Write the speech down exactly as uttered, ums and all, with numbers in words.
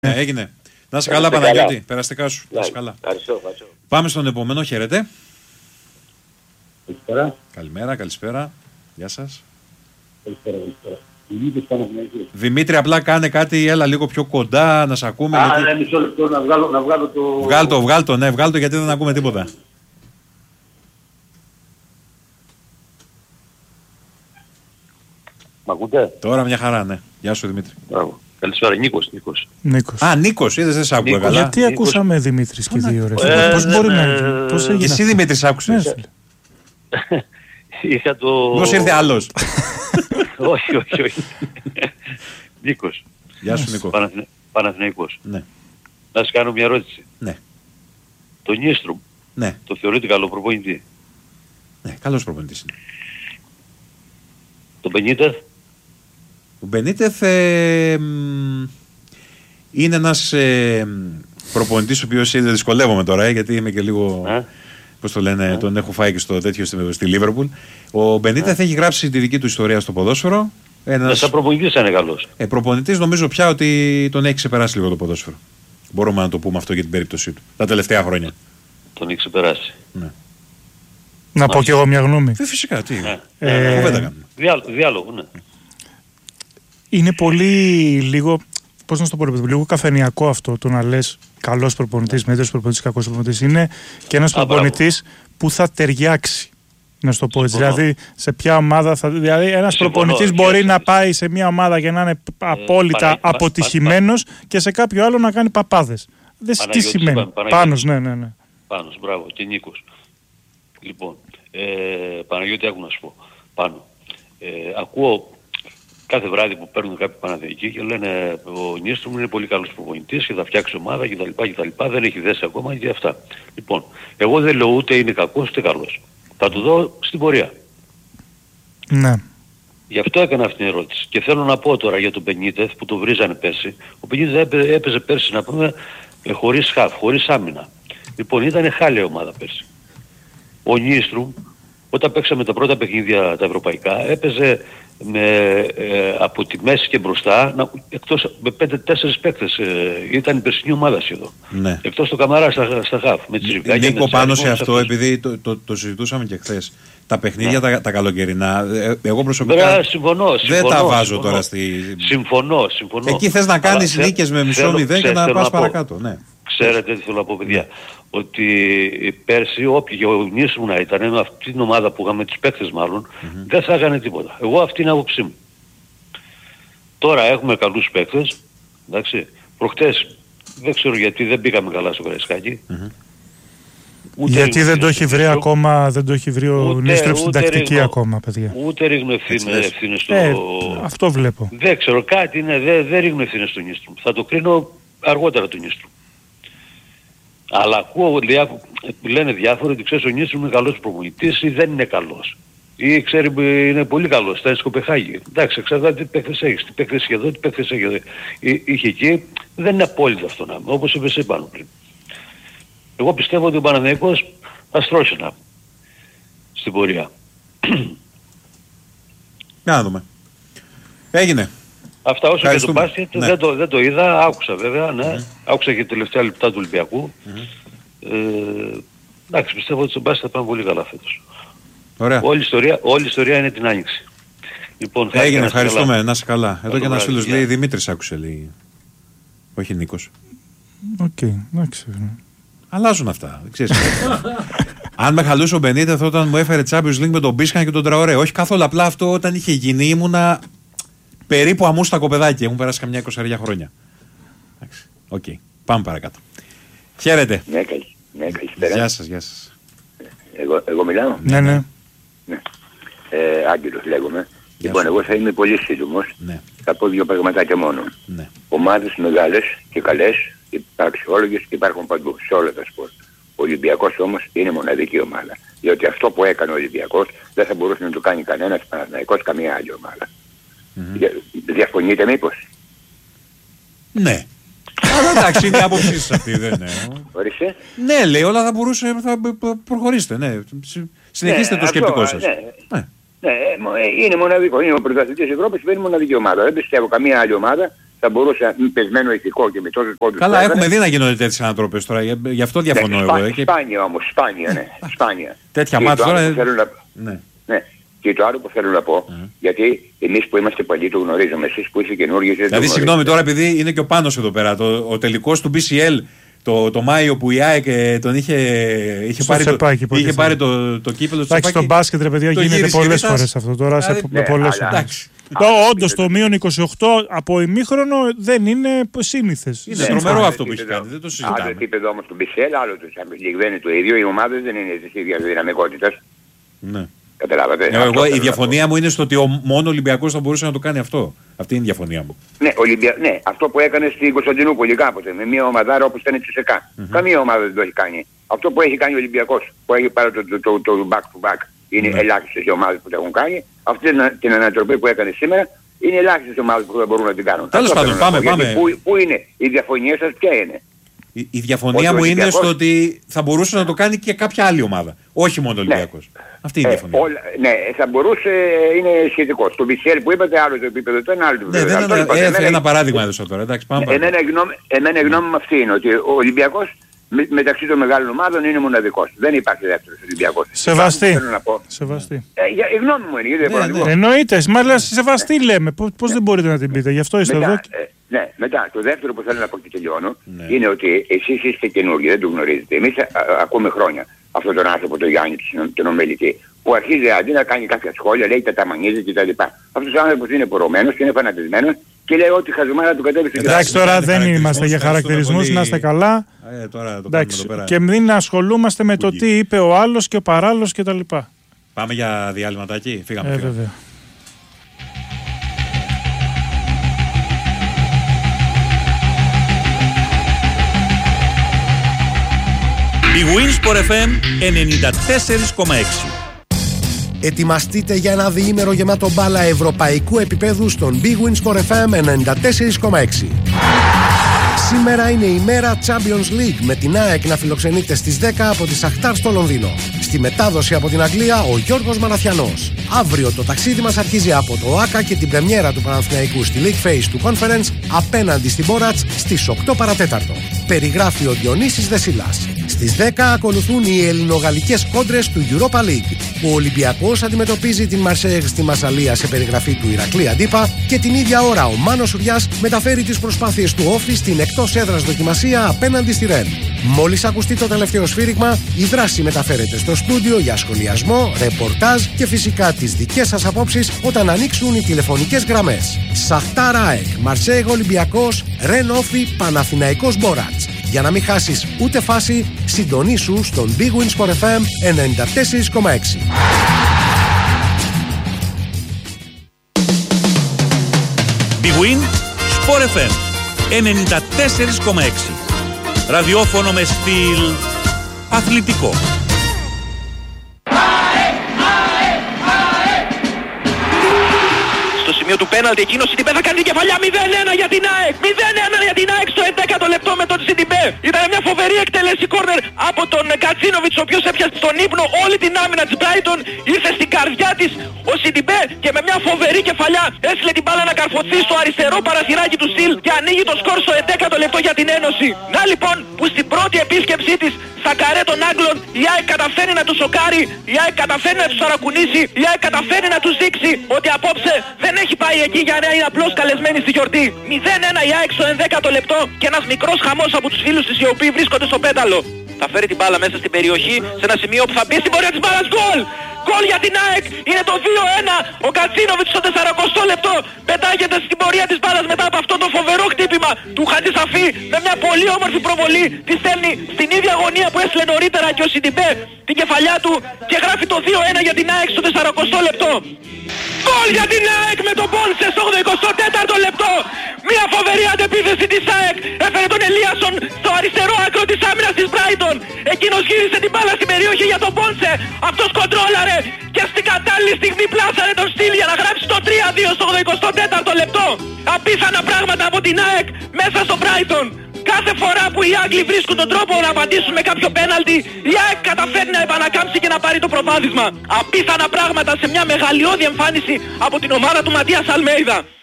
Ναι, έγινε. Να είσαι καλά, Παναγιώτη. Περαστικά σου. Να είσαι καλά. Ευχαριστώ, ευχαριστώ. Πάμε στον επόμενο. Χαίρετε. Καλησπέρα. Καλημέρα, καλησπέρα. Γεια σας. Καλησπέρα, καλησπέρα. Δημήτρη, Δημήτρη, απλά κάνε κάτι, έλα λίγο πιο κοντά να σε ακούμε. Α, γιατί... ναι, μισό λεπτό να βγάλω, να βγάλω το... Βγάλ' το, βγάλ' το, ναι, βγάλ' το γιατί δεν ακούμε τίποτα. Μ' ακούτε? Τώρα μια χαρά, ναι. Γεια σου, Δημήτρη. Μπράβο. Καλησπέρα, Νίκος. Νίκος. Νίκος. Α, Νίκος, είδες, δεν σ' άκουγα καλά. Γιατί Νίκος. ακούσαμε Δημήτρης και δύο ώρες. Ε, Πώς ναι, μπορεί ναι, να... Πώς έγινε Εσύ, αυτό? Δημήτρη, σ' άκουσες. Ναι, φίλε. Είχα το... Πώς ήρθε άλλος. όχι, όχι, όχι. Νίκος. Γεια σου, Νίκο. Παναθηνα... Παναθηναϊκός. Ναι, Να σου κάνω μια ερώτηση. ναι, Το Νίστρουμ, ναι, το θεωρείτε καλό προπονητή? ναι, καλός προπονητής είναι. Το Μπενίτεθ? Ο Μπενίτεθ ε, μ, είναι ένας ε, προπονητής ο οποίος είδε, δυσκολεύομαι τώρα, ε, γιατί είμαι και λίγο... Ε? Πώς το λένε, τον έχω φάει και στο τέτοιο στη, στη Λίβερπουλ. Ο Μπενίτεθ έχει γράψει τη δική του ιστορία στο ποδόσφαιρο. Ένας Σαν προπονητής είναι καλός. ε, προπονητής, νομίζω πια ότι τον έχει ξεπεράσει λίγο το ποδόσφαιρο. Μπορούμε να το πούμε αυτό για την περίπτωσή του. Τα τελευταία χρόνια. Τον έχει ξεπεράσει. Ναι. Να πω κι εγώ μια γνώμη. Ε, φυσικά, τι. Ναι. Ε, Κουβέντα κάνουμε. Διάλο, διάλογο, ναι. Είναι πολύ λίγο, πώς να σου το πω, ρε παιδί μου, λίγο καφενειακό αυτό το να λες καλός προπονητής, μέτριος προπονητής, κακός προπονητής. Είναι και ένας Α, προπονητής που θα ταιριάξει. Να σου το πω έτσι. Συμφωνώ. Δηλαδή, σε ποια ομάδα θα. Δηλαδή, ένας Συμφωνώ, προπονητής και μπορεί έτσι. να πάει σε μια ομάδα και να είναι απόλυτα Παναγι- πα- αποτυχημένος και σε κάποιο άλλο να κάνει παπάδες. Δεν τι Παναγιώτης σημαίνει. είπαμε, Παναγιώτης. Πάνος, ναι, ναι, ναι. Πάνος, μπράβο, και Νίκος. Λοιπόν, ε, Παναγιώτη, άκου να σου πω. Πάνω. Ε, ακούω κάθε βράδυ που παίρνουν κάποιοι Παναθηναϊκοί και λένε ο Νίστρουμ είναι πολύ καλός προπονητής και θα φτιάξει ομάδα κτλ. κτλ. Δεν έχει δέσει ακόμα και αυτά. Λοιπόν, εγώ δεν λέω ούτε είναι κακός ούτε καλός. Θα του δω στην πορεία. Ναι. Γι' αυτό έκανα αυτή την ερώτηση. Και θέλω να πω τώρα για τον Μπενίτεθ που το βρίζανε πέρσι. Ο Μπενίτεθ έπαιζε, έπαιζε πέρσι να πούμε ε, χωρίς χαφ, χωρίς άμυνα. Λοιπόν, ήταν χάλια ομάδα πέρσι. Ο Νίστρουμ, όταν παίξαμε τα πρώτα παιχνίδια τα ευρωπαϊκά, έπαιζε με, ε, από τη μέση και μπροστά, να, εκτός με πέντε τέσσερις παίκτες. Ε, ήταν η περσινή ομάδα σχεδόν. Ναι. Εκτός το Καμαρά στα, στα χαφ. Με τις Ριβιάκια, Νίκο, με τις πάνω σε Άλμονες, αυτό, αυτούς. επειδή το, το, το συζητούσαμε και χθες. Τα παιχνίδια τα, τα καλοκαιρινά, ε, εγώ προσωπικά Βέβαια, συμφωνώ, δεν συμφωνώ, τα βάζω συμφωνώ. τώρα στη... Συμφωνώ, συμφωνώ. Εκεί θες να κάνεις Αλλά νίκες με μισό θέλω- μηδέν και ξέρω- να θέλω πας πω. παρακάτω. Ναι. Ξέρετε τι θέλω να πω, παιδιά. Ότι πέρσι όποιοι ο Νίστρουμ να ήταν, με αυτή την ομάδα που είχαμε, τους παίκτες μάλλον, δεν θα έκανε τίποτα. Εγώ αυτή είναι η άποψή μου. Τώρα έχουμε καλούς παίκτες, εντάξει. Προχτές δεν ξέρω γιατί δεν μπήκαμε καλά στο Καραϊσκάκι. Ούτε Γιατί ρίχνω δεν το ευθύνη έχει στο βρει Νίστρουμ, ακόμα, δεν το έχει βρει ο Ούτε- Νίστρουμ στην ούτε τακτική ρίχνω- ακόμα, παιδιά. Ούτε ρίχνω Έτσι ευθύνη, λες. ευθύνες στο... Ε, αυτό βλέπω. Δεν ξέρω, κάτι είναι, δεν, δεν ρίχνω ευθύνες στον Νίστρουμ. Θα το κρίνω αργότερα τον Νίστρουμ. Αλλά ακούω διάφο... λένε διάφοροι ότι ξέρεις ο Νίστρουμ είναι καλός προπονητής ή δεν είναι καλός. Ή ξέρει είναι πολύ καλός, θα είναι στο Κοπεχάγη. Εντάξει, εξαρτάται τι παίκτες έχεις, τι παίκτες έχει εδώ, τι παίκτες έχει εδώ. Εί- Είχε εκεί, δεν είναι απόλυτο αυτό να είμαι, όπως είπες πάνω πριν. Εγώ πιστεύω ότι ο Παναθηναϊκός θα στρώσει να στην πορεία. Για να δούμε. Έγινε. Αυτά όσο και το Ευχαριστούμε. μπάσκετ Ναι. δεν, το, δεν το είδα, άκουσα βέβαια, ναι. Άκουσα και τα τελευταία λεπτά του Ολυμπιακού. Ε, εντάξει, πιστεύω ότι στο μπάσκετ θα πάνε πολύ καλά φέτος. Ωραία. Όλη η ιστορία, όλη η ιστορία είναι την άνοιξη. Λοιπόν, χάρηκα Έγινε, να είστε ευχαριστούμε. καλά. Να είσαι καλά. Εδώ Καλό και ένας βράδυ, φίλος γεια. λέει Δημήτρης άκουσε, λέει. Όχι Νίκος. Οκ, εντάξει. Αλλάζουν αυτά. Δεν ξέρεις. Αν με χαλούσε ο Μπενίτεθ όταν μου έφερε Champions League με τον Μπίσκαν και τον Τραωρέ. Όχι καθόλου. Απλά αυτό όταν είχε γίνει ήμουνα περίπου αμούστακο παιδάκι. Έχουν περάσει καμιά εικοσαριά χρόνια. Εντάξει. Οκ. Πάμε παρακάτω. Χαίρετε. Ναι, καλ, ναι, καλησπέρα. Γεια σας, γεια σας. Εγώ, εγώ μιλάω. Ναι, ναι. Ναι. Ε, Άγγελος λέγομαι. Γεια Λοιπόν, σου. εγώ θα είμαι πολύ σύντομος. Ναι, Θα πω δύο πραγματάκια μόνο. ναι. Ομάδες μεγάλες και καλές, αξιόλογες και υπάρχουν παντού, σε όλα τα σπορ. Ο Ολυμπιακός όμως είναι μοναδική ομάδα. Διότι αυτό που έκανε ο Ολυμπιακός δεν θα μπορούσε να το κάνει κανένας Παναθηναϊκός, καμία άλλη ομάδα. Mm-hmm. Δια, διαφωνείτε μήπως? Ναι. Αλλά εντάξει, είναι η άποψή σας αυτή, δεν είναι. Ορίστε. Ναι, λέει, όλα θα μπορούσε, θα προχωρήσετε, ναι. Συνεχίστε Ναι, το αυτό, σκεπτικό σας. ναι. Ναι. Ναι, ε, μο- ε, είναι μοναδικό. Είναι ο πρωταθλητής της Ευρώπης που είναι μοναδική ομάδα. Δεν πιστεύω καμία άλλη ομάδα θα μπορούσε με πεσμένο ηθικό και με τόσους πόντους. Καλά, έχουμε δει να γίνονται τέτοιες ανατροπές τώρα, γι' αυτό διαφωνώ ναι, εγώ. Σπά, ε, και... Σπάνια όμως, σπάνια, ναι, σπάνια. Τέτοια μάτια τώρα... Να... Ναι. ναι. Και το άλλο που θέλω να πω, mm. γιατί εμείς που είμαστε παλιοί το γνωρίζουμε, εσείς που είστε καινούργιοι δεν δηλαδή, συγγνώμη τώρα, επειδή είναι και ο Πάνος εδώ πέρα, το, ο τελικός του μπι σι ελ το, το Μάιο που η ΑΕΚ τον είχε, είχε πάρει, τσεπάκι, το, είχε πάρει το, το κύπελλο του Εντάξει, στο μπάσκετ, ρε παιδιά, γίνεται πολλές φορές αυτό τώρα. Δηλαδή, σε ναι, πολλές φορές. Όντως το μείον είκοσι οκτώ από ημίχρονο δεν είναι σύνηθες. Είναι τρομερό αυτό που έχει κάνει, δεν το συζητάμε. Άλλο επίπεδο όμως του μπι σι ελ, άλλο του Champions League δεν είναι το ίδιο, οι ομάδες δεν είναι της ίδιας δυναμικότητας. Ναι. Καταλάβατε. Ε, εγώ, η διαφωνία μου είναι στο ότι ο μόνο Ολυμπιακός θα μπορούσε να το κάνει αυτό. Αυτή είναι η διαφωνία μου. Ναι, Ολυμπια... ναι, αυτό που έκανε στην Κωνσταντινούπολη κάποτε με μια ομαδάρα όπως ήταν η Τσουσεκά. Mm-hmm. Καμία ομάδα δεν το έχει κάνει. Αυτό που έχει κάνει ο Ολυμπιακός, που έχει πάρει το, το, το, το back to back, είναι mm-hmm. ελάχιστες οι ομάδες που το έχουν κάνει. Αυτή την ανατροπή που έκανε σήμερα είναι ελάχιστες ομάδες που θα μπορούν να την κάνουν. Τέλος πάντων, πάμε, πάμε. Πού, πού είναι η διαφωνία σας, ποια είναι? Η, η διαφωνία μου είναι στο ότι θα μπορούσε να το κάνει και κάποια άλλη ομάδα. Όχι μόνο ο Ολυμπιακός. Ναι. Αυτή είναι η διαφωνία. Ε, όλα, ναι, θα μπορούσε, είναι σχετικό. Στο μπι σι ελ που είπατε, άλλο το επίπεδο, το είναι άλλο το επίπεδο. Ναι, δεν είναι, ένα, ένα παράδειγμα έδωσα τώρα. Εντάξει, πάμε. Εμένα η γνώμη, εμένα η γνώμη μου αυτή είναι ότι ο Ολυμπιακός με, μεταξύ των μεγάλων ομάδων είναι μοναδικός. Δεν υπάρχει δεύτερος Ολυμπιακός. Σεβαστή. Σεβαστή. Ε, για, η γνώμη μου είναι, γιατί δεν μπορώ. Εννοείται, μα σεβαστή λέμε. Πώς δεν μπορείτε να την πείτε, γι' αυτό είστε εδώ. Ναι, μετά το δεύτερο που θέλω να πω και τελειώνω ναι. είναι ότι εσείς είστε καινούργοι, δεν το γνωρίζετε. Εμείς α, α, ακούμε χρόνια αυτόν τον άνθρωπο, τον Γιάννη, τον ομιλητή, που αρχίζει αντί να κάνει κάποια σχόλια, λέει τα ταμανίζει κτλ. Αυτός ο άνθρωπος είναι πορωμένος και είναι φανατισμένος και λέει ότι χαζομάρα του κατέβει στην Εντάξει, τώρα δεν είμαστε για χαρακτηρισμούς, να είστε καλά. Ε, τώρα το Εντάξει, και μην ασχολούμαστε με το τι είπε ο άλλος και ο παράλληλος κτλ. Πάμε για διάλειμματάκι, φύγαμε. Ε, βέβαια. Η Winsport εφ εμ ενενήντα τέσσερα κόμμα έξι. Ετοιμαστείτε για ένα διήμερο γεμάτο μπάλα ευρωπαϊκού επίπεδου στον Big Winsport εφ εμ ενενήντα τέσσερα κόμμα έξι. Σήμερα είναι η μέρα Champions League με την ΑΕΚ να φιλοξενείται στις δέκα από τη Σαχτάρ στο Λονδίνο. Στη μετάδοση από την Αγγλία ο Γιώργος Μαναθιανός. Αύριο το ταξίδι μας αρχίζει από το ΆΚΑ και την πρεμιέρα του Παναθηναϊκού στη League Phase του Conference απέναντι στην Μπόρατς στις οκτώ παρατέταρτο. Περιγράφει ο Διονύσης Δεσίλας. Στις δέκα ακολουθούν οι ελληνογαλλικές κόντρες του Europa League. Ο Ολυμπιακός αντιμετωπίζει την Μαρσέιγ στη Μασσαλία σε περιγραφή του Ηρακλή Αντίπα και την ίδια ώρα ο Μάνος Σουριάς μεταφέρει τις προσπάθειες του Όφη στην εκτός έδρας δοκιμασία απέναντι στη Ρεν. Μόλις ακουστεί το τελευταίο σφύριγμα, η δράση μεταφέρεται στο στούντιο για σχολιασμό, ρεπορτάζ και φυσικά τις δικές σας απόψεις όταν ανοίξουν οι τηλεφωνικές γραμμές. Σαχτάρ ΑΕΚ, Μαρσέιγ Ολυμπιακός, Ρεν Όφη, Παναθηναϊκός Μπόρατς. Για να μην χάσεις ούτε φάση, συντονίσου στον Big Win Sport εφ εμ ενενήντα τέσσερα κόμμα έξι. Big Win Sport εφ εμ ενενήντα τέσσερα κόμμα έξι. Ραδιόφωνο με στυλ αθλητικό. Του πέναλτι εκείνο η Σιντιμπέ θα κάνει την κεφαλιά μηδέν ένα για την ΑΕΚ. μηδέν ένα για την ΑΕΚ στο έντεκατο λεπτό με τον Σιντιμπέ. Ήταν μια φοβερή εκτέλεση κόρνερ από τον Κατσίνοβιτς, ο οποίος έπιασε στον ύπνο όλη την άμυνα της Brighton. Ήρθε στην καρδιά της ο Σιντιμπέ και με μια φοβερή κεφαλιά έστειλε την μπάλα να καρφωθεί στο αριστερό παραθυράκι του Στυλ και ανοίγει το σκορ στο έντεκατο λεπτό για την Ένωση. Να λοιπόν που στην πρώτη επίσκεψή της στα καρέ των Άγγλων η ΑΕΚ καταφέρει να τους σοκάρει, η ΑΕΚ καταφέρει να τους ταρακουνήσει, η ΑΕΚ καταφέρει να τους δείξει ότι απόψε δεν έχει πάει εκεί για να είναι απλώς καλεσμένη στη γιορτή. μηδέν ένα η ΑΕΚ στο ενδέκατο λεπτό και ένας μικρός χαμός από τους φίλους της οι οποίοι βρίσκονται στο πέταλο. Θα φέρει την μπάλα μέσα στην περιοχή σε ένα σημείο που θα μπει στην πορεία της μπάλας. Γκολ! Γκολ για την ΑΕΚ! Είναι το δύο ένα. Ο Κατσίνοβιτς στο σαρανταοστό λεπτό πετάγεται στην πορεία της μπάλας μετά από αυτό το φοβερό χτύπημα του Χατζησαφή με μια πολύ όμορφη προβολή. Τη στέλνει στην ίδια γωνία που έστειλε νωρίτερα και ο Σιντιμπέ την κεφαλιά του και γράφει το δύο ένα για την ΑΕΚ στο σαρανταοστό λεπτό. Γκολ για την ΑΕΚ με τον Μπόλσε στο ογδοηκοστό τέταρτο λεπτό. Μια φοβερή αντεπίθεση της ΑΕΚ έφερε τον Ελίασον στο αριστερό άκρο της άμυνας της Brighton. Εκείνος γύρισε την μπάλα στην περιοχή για τον Μπόλσε. Αυτός κοντρόλαρε και στην κατάλληλη στιγμή πλάσαρε τον Στυλ για να γράψει το τρία δύο στο ογδοηκοστό τέταρτο λεπτό. Απίθανα πράγματα από την ΑΕΚ μέσα στο Brighton. Κάθε φορά που οι Άγγλοι βρίσκουν τον τρόπο να απαντήσουν με κάποιο πέναλτι, η ΑΕΚ καταφέρνει να επανακάμψει και να πάρει το προβάδισμα. Απίθανα πράγματα σε μια μεγαλειώδη εμφάνιση από την ομάδα του Ματίας Αλμέιδα.